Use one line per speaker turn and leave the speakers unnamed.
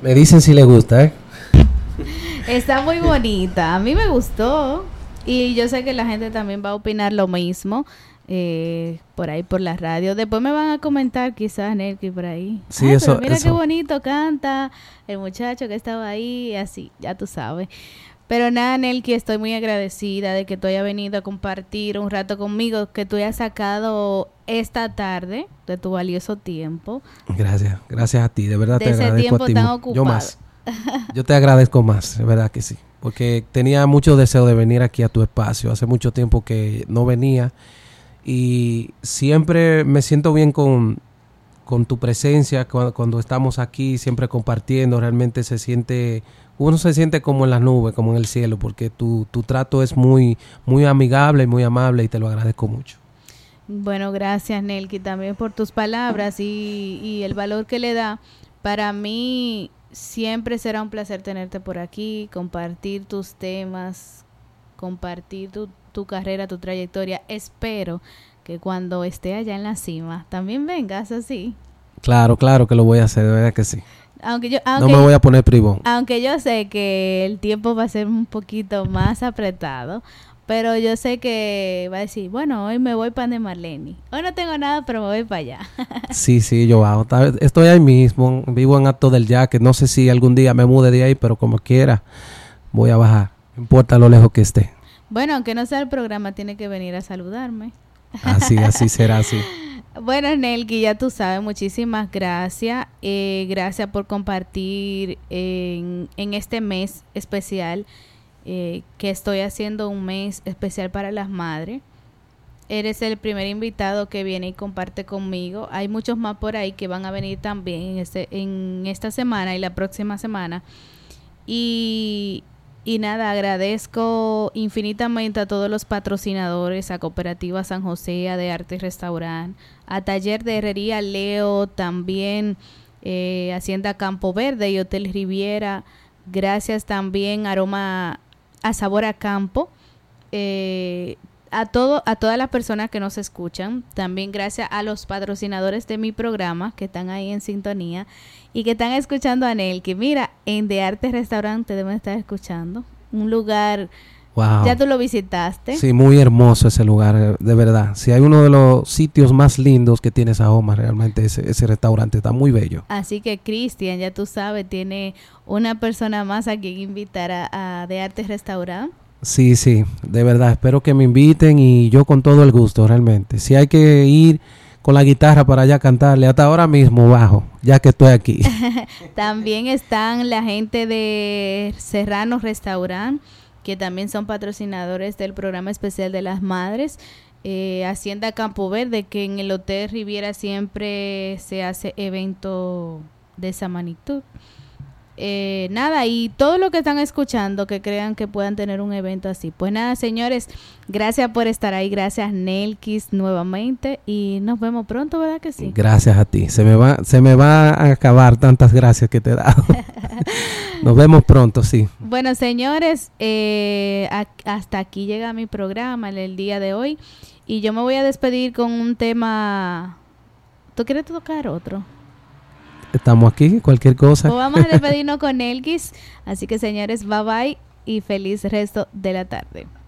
Me dicen si le gusta, ¿eh?
Está muy bonita, a mí me gustó y yo sé que la gente también va a opinar lo mismo por ahí por la radio. Después me van a comentar quizás Nelky por ahí.
Sí,
Ay,
eso,
pero mira
eso.
qué bonito canta el muchacho que estaba ahí, así, ya tú sabes. Pero nada, Nelky, estoy muy agradecida de que tú hayas venido a compartir un rato conmigo, que tú hayas sacado esta tarde de tu valioso tiempo.
Gracias a ti, de verdad
De
te
ese
agradezco
tiempo
a ti.
tan
Yo
ocupado.
más. Yo te agradezco más, de verdad que sí. Porque tenía mucho deseo de venir aquí a tu espacio. Hace mucho tiempo que no venía. Y siempre me siento bien con tu presencia cuando estamos aquí, siempre compartiendo. Realmente uno se siente como en las nubes, como en el cielo, porque tu trato es muy, muy amigable y muy amable y te lo agradezco mucho.
Bueno, gracias Nelky también por tus palabras y el valor que le da. Para mí siempre será un placer tenerte por aquí, compartir tus temas, compartir tu carrera, tu trayectoria. Espero que cuando esté allá en la cima también vengas así.
Claro que lo voy a hacer, de verdad que sí. No me
Aunque,
voy a poner privón.
aunque yo sé que el tiempo va a ser un poquito más apretado, pero yo sé que va a decir, bueno, hoy me voy para de Marlene. Hoy no tengo nada, pero me voy para allá.
Sí, yo bajo. Estoy ahí mismo, vivo en Acto del Yaque. No sé si algún día me mude de ahí, pero como quiera, voy a bajar. No importa lo lejos que esté.
Bueno, aunque no sea el programa, tiene que venir a saludarme.
Así será, así.
Bueno, Nelky, ya tú sabes, muchísimas gracias. Gracias por compartir en este mes especial, que estoy haciendo un mes especial para las madres. Eres el primer invitado que viene y comparte conmigo. Hay muchos más por ahí que van a venir también en esta semana y la próxima semana. Y nada, agradezco infinitamente a todos los patrocinadores, a Cooperativa San José, a De Arte Restaurant, a Taller de Herrería Leo, también Hacienda Campo Verde y Hotel Riviera. Gracias también a Sabor a Campo, a todas las personas que nos escuchan. También gracias a los patrocinadores de mi programa que están ahí en sintonía y que están escuchando a Nelky. Mira, en De Arte Restaurante deben estar escuchando. Un lugar,
Wow.
ya tú lo visitaste.
Sí, muy hermoso ese lugar, de verdad. Si hay uno de los sitios más lindos que tiene Sahoma, realmente ese restaurante está muy bello.
Así que Cristian, ya tú sabes, tiene una persona más a quien invitar a De Arte Restaurant.
Sí, de verdad. Espero que me inviten y yo con todo el gusto, realmente. Si hay que ir con la guitarra para allá cantarle, hasta ahora mismo bajo, ya que estoy aquí.
También están la gente de Serrano Restaurant, que también son patrocinadores del programa especial de las madres. Hacienda Campo Verde, que en el Hotel Riviera siempre se hace evento de esa magnitud. Nada, y todo lo que están escuchando que crean que puedan tener un evento así. Pues nada, señores, gracias por estar ahí, gracias Nelkis nuevamente y nos vemos pronto, ¿verdad que sí?
Gracias a ti, se me va a acabar tantas gracias que te he dado. Nos vemos pronto, sí.
Bueno, señores, hasta aquí llega mi programa el día de hoy y yo me voy a despedir con un tema. ¿Tú quieres tocar otro?
Estamos aquí, cualquier cosa.
Pues vamos a despedirnos con Nelkis. Así que, señores, bye bye y feliz resto de la tarde.